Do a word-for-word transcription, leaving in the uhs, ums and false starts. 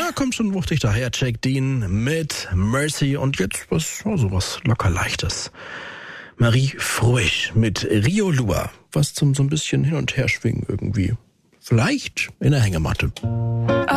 Ja, kommt schon wuchtig daher. Jack Dean mit Mercy und jetzt was, oh, sowas locker Leichtes. Marie Fruich mit Rio Lua. Was zum so ein bisschen hin und her schwingen irgendwie. Vielleicht in der Hängematte.